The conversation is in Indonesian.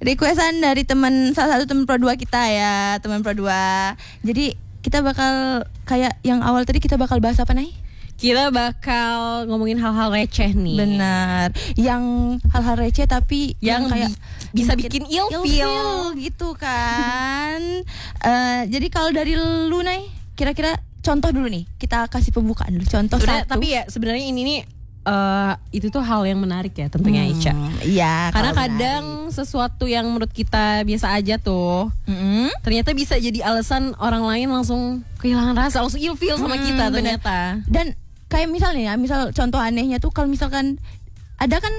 requestan dari salah satu teman Pro 2 kita ya, teman Pro 2. Jadi kita bakal kayak yang awal tadi kita bakal bahas apa nih? Kita bakal ngomongin hal-hal receh nih. Benar. Yang hal-hal receh tapi yang kayak bisa bikin ilfeel gitu kan. Jadi kalau dari lu nih, kira-kira contoh dulu nih. Kita kasih pembukaan dulu. Contoh satu. Tapi ya sebenarnya ini nih itu tuh hal yang menarik ya tentunya Ica. Iya. Karena kadang sesuatu yang menurut kita biasa aja tuh, ternyata bisa jadi alasan orang lain langsung kehilangan rasa, langsung ilfeel sama kita ternyata. Dan kayak misalnya ya, misal contoh anehnya tuh kalau misalkan ada kan